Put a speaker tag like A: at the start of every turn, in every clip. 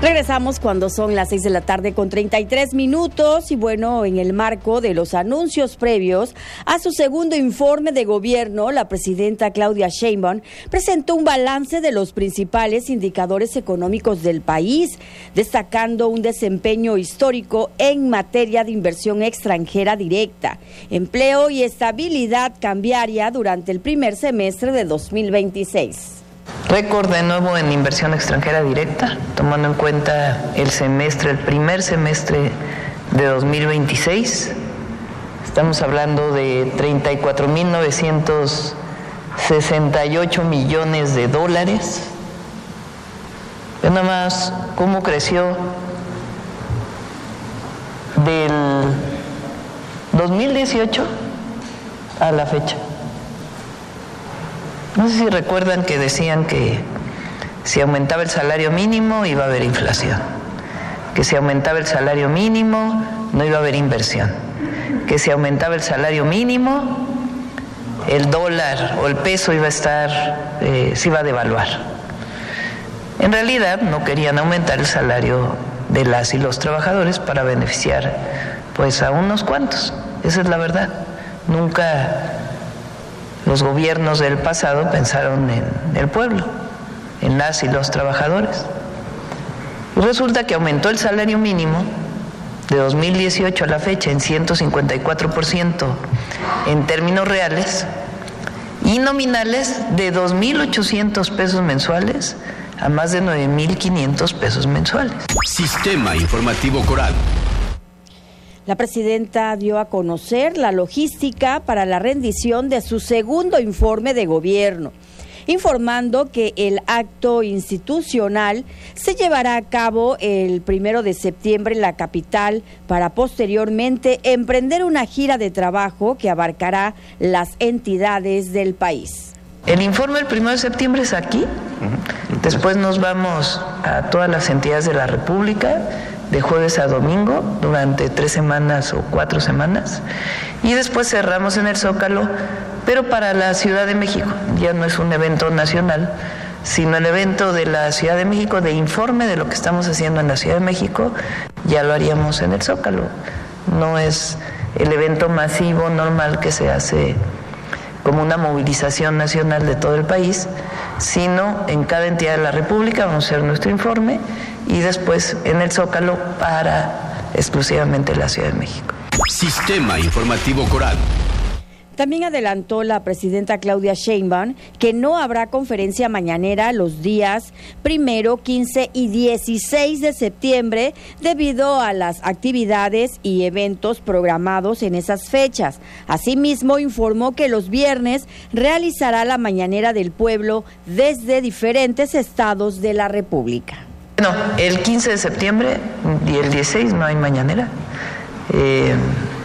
A: Regresamos cuando son las 6:33 p.m. y bueno, en el marco de los anuncios previos a su segundo informe de gobierno, la presidenta Claudia Sheinbaum presentó un balance de los principales indicadores económicos del país, destacando un desempeño histórico en materia de inversión extranjera directa, empleo y estabilidad cambiaria durante el primer semestre de 2026.
B: Récord de nuevo en inversión extranjera directa, tomando en cuenta el primer semestre de 2026. Estamos hablando de 34.968 millones de dólares. Ve nada más cómo creció del 2018 a la fecha. No sé si recuerdan que decían que si aumentaba el salario mínimo iba a haber inflación, que si aumentaba el salario mínimo no iba a haber inversión, que si aumentaba el salario mínimo el dólar o el peso iba a estar, se iba a devaluar. En realidad no querían aumentar el salario de las y los trabajadores para beneficiar pues a unos cuantos, esa es la verdad. Nunca los gobiernos del pasado pensaron en el pueblo, en las y los trabajadores. Y resulta que aumentó el salario mínimo de 2018 a la fecha en 154% en términos reales y nominales de 2.800 pesos mensuales a más de 9.500 pesos mensuales.
C: Sistema Informativo Coral.
A: La presidenta dio a conocer la logística para la rendición de su segundo informe de gobierno, informando que el acto institucional se llevará a cabo el 1 de septiembre en la capital para posteriormente emprender una gira de trabajo que abarcará las entidades del país.
B: El informe el 1 de septiembre es aquí, después nos vamos a todas las entidades de la República, de jueves a domingo, durante 3 semanas o 4 semanas, y después cerramos en el Zócalo, pero para la Ciudad de México. Ya no es un evento nacional, sino el evento de la Ciudad de México, de informe de lo que estamos haciendo en la Ciudad de México, ya lo haríamos en el Zócalo. No es el evento masivo normal que se hace como una movilización nacional de todo el país, sino en cada entidad de la República vamos a hacer nuestro informe y después en el Zócalo para exclusivamente la Ciudad de México.
C: Sistema Informativo Coral.
A: También adelantó la presidenta Claudia Sheinbaum que no habrá conferencia mañanera los días 1, 15 y 16 de septiembre debido a las actividades y eventos programados en esas fechas. Asimismo, informó que los viernes realizará la Mañanera del Pueblo desde diferentes estados de la República.
B: No, el 15 de septiembre y el 16 no hay mañanera. El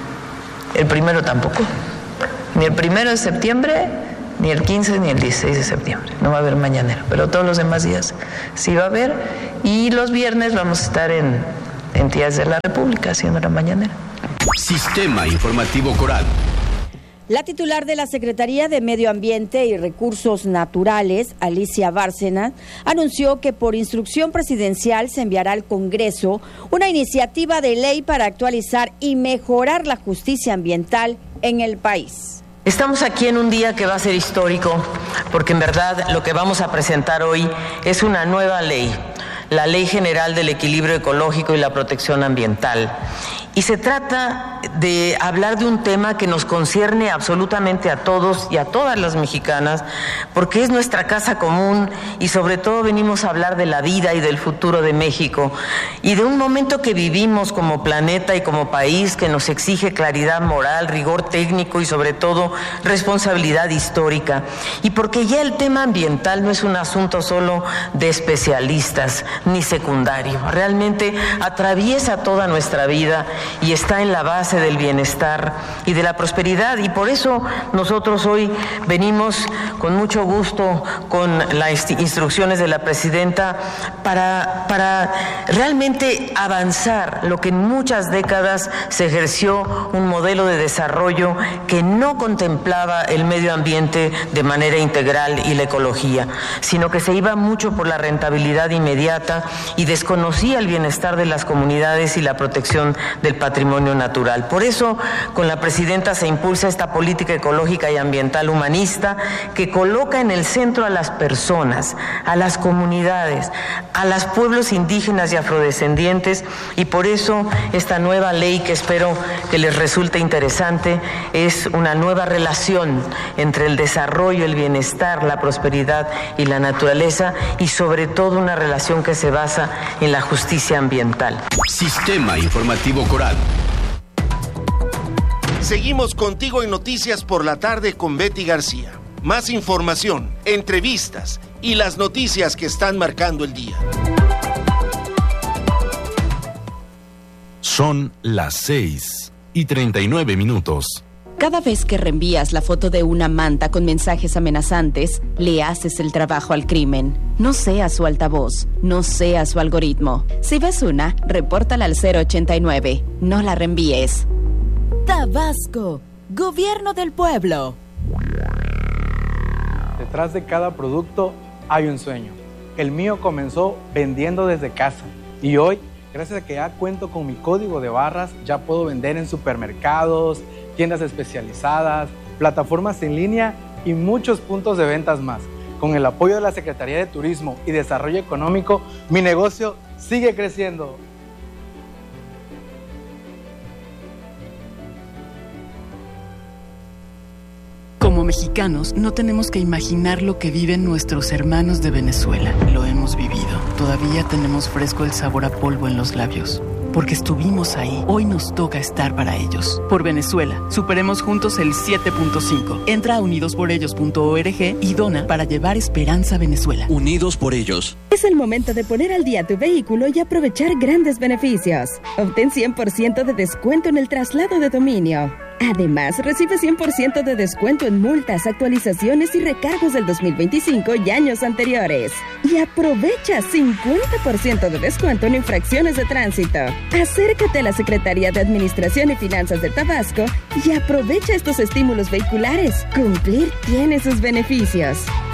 B: 1 tampoco. Ni el 1 de septiembre, ni el 15, ni el 16 de septiembre. No va a haber mañanera, pero todos los demás días sí va a haber. Y los viernes vamos a estar en entidades de la República haciendo la mañanera.
C: Sistema Informativo Coral.
A: La titular de la Secretaría de Medio Ambiente y Recursos Naturales, Alicia Bárcena, anunció que por instrucción presidencial se enviará al Congreso una iniciativa de ley para actualizar y mejorar la justicia ambiental en el país.
D: Estamos aquí en un día que va a ser histórico, porque en verdad lo que vamos a presentar hoy es una nueva ley, la Ley General del Equilibrio Ecológico y la Protección Ambiental. Y se trata de hablar de un tema que nos concierne absolutamente a todos y a todas las mexicanas, porque es nuestra casa común y sobre todo venimos a hablar de la vida y del futuro de México y de un momento que vivimos como planeta y como país que nos exige claridad moral, rigor técnico y sobre todo responsabilidad histórica. Y porque ya el tema ambiental no es un asunto solo de especialistas ni secundario, realmente atraviesa toda nuestra vida y está en la base del bienestar y de la prosperidad. Y por eso nosotros hoy venimos con mucho gusto con las instrucciones de la presidenta para realmente avanzar lo que en muchas décadas se ejerció un modelo de desarrollo que no contemplaba el medio ambiente de manera integral y la ecología, sino que se iba mucho por la rentabilidad inmediata y desconocía el bienestar de las comunidades y la protección del patrimonio natural. Por eso, con la presidenta se impulsa esta política ecológica y ambiental humanista que coloca en el centro a las personas, a las comunidades, a los pueblos indígenas y afrodescendientes, y por eso esta nueva ley, que espero que les resulte interesante, es una nueva relación entre el desarrollo, el bienestar, la prosperidad y la naturaleza, y sobre todo una relación que se basa en la justicia ambiental.
C: Sistema Informativo Coral.
E: Seguimos contigo en Noticias por la Tarde con Betty García. Más información, entrevistas y las noticias que están marcando el día.
F: Son las 6:39.
G: Cada vez que reenvías la foto de una manta con mensajes amenazantes, le haces el trabajo al crimen. No seas su altavoz, no seas su algoritmo. Si ves una, repórtala al 089. No la reenvíes.
H: Tabasco, Gobierno del Pueblo.
I: Detrás de cada producto hay un sueño. El mío comenzó vendiendo desde casa y hoy, gracias a que ya cuento con mi código de barras, ya puedo vender en supermercados, tiendas especializadas, plataformas en línea y muchos puntos de ventas más. Con el apoyo de la Secretaría de Turismo y Desarrollo Económico, mi negocio sigue creciendo.
J: Como mexicanos, no tenemos que imaginar lo que viven nuestros hermanos de Venezuela. Lo hemos vivido. Todavía tenemos fresco el sabor a polvo en los labios. Porque estuvimos ahí, hoy nos toca estar para ellos. Por Venezuela, superemos juntos el 7.5. Entra a unidosporellos.org y dona para llevar esperanza a Venezuela.
K: Unidos por ellos.
L: Es el momento de poner al día tu vehículo y aprovechar grandes beneficios. Obtén 100% de descuento en el traslado de dominio. Además, recibe 100% de descuento en multas, actualizaciones y recargos del 2025 y años anteriores. Y aprovecha 50% de descuento en infracciones de tránsito. Acércate a la Secretaría de Administración y Finanzas de Tabasco y aprovecha estos estímulos vehiculares. Cumplir tiene sus beneficios.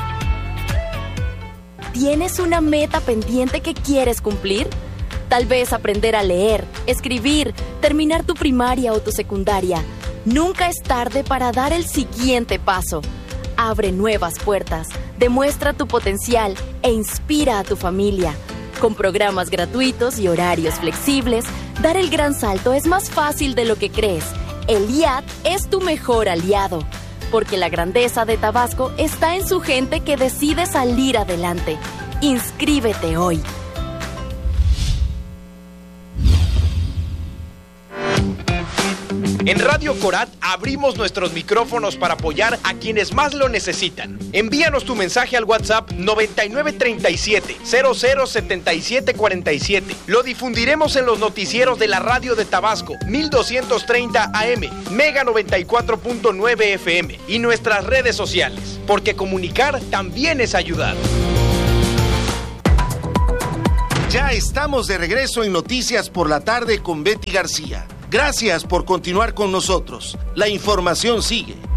H: ¿Tienes una meta pendiente que quieres cumplir? Tal vez aprender a leer, escribir, terminar tu primaria o tu secundaria. Nunca es tarde para dar el siguiente paso. Abre nuevas puertas, demuestra tu potencial e inspira a tu familia. Con programas gratuitos y horarios flexibles, dar el gran salto es más fácil de lo que crees. El IAT es tu mejor aliado, porque la grandeza de Tabasco está en su gente que decide salir adelante. Inscríbete hoy.
M: En Radio Corat abrimos nuestros micrófonos para apoyar a quienes más lo necesitan. Envíanos tu mensaje al WhatsApp 9937-007747. Lo difundiremos en los noticieros de la radio de Tabasco, 1230 AM, Mega 94.9 FM y nuestras redes sociales, porque comunicar también es ayudar.
E: Ya estamos de regreso en Noticias por la Tarde con Betty García. Gracias por continuar con nosotros. La información sigue.